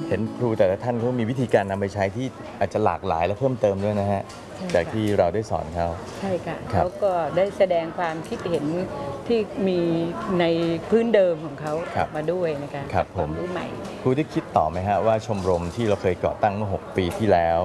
เห็นครูแต่ละท่านเขามีวิธีการนำไปใช้ที่อาจจะหลากหลายและเพิ่มเติมด้วยนะฮะจากที่เราได้สอนเขาใช่ค่ะเขาก็ได้แสดงความคิดเห็นที่มีในพื้นเดิมของเขามาด้วยนะคะครับความรู้ใหม่ครูได้คิดต่อไหมฮะว่าชมรมที่เราเคยก่อตั้งเมื่อ6 ปีที่แล้ว